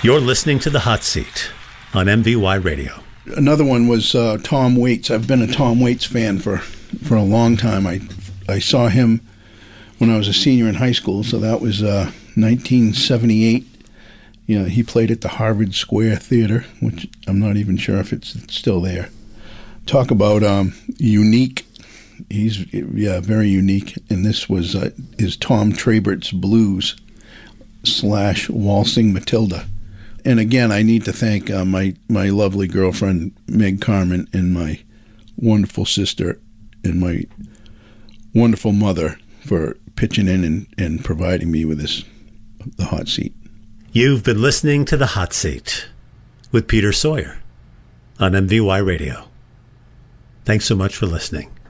You're listening to The Hot Seat on MVY Radio. Another one was Tom Waits. I've been a Tom Waits fan for a long time. I saw him when I was a senior in high school, so that was 1978. You know, he played at the Harvard Square Theater, which I'm not even sure if it's still there. Talk about unique. He's very unique, and this was is Tom Trabert's Blues / Waltzing Matilda. And again, I need to thank my lovely girlfriend, Meg Carmen, and my wonderful sister and my wonderful mother for pitching in and providing me with the hot seat. You've been listening to The Hot Seat with Peter Sawyer on MVY Radio. Thanks so much for listening.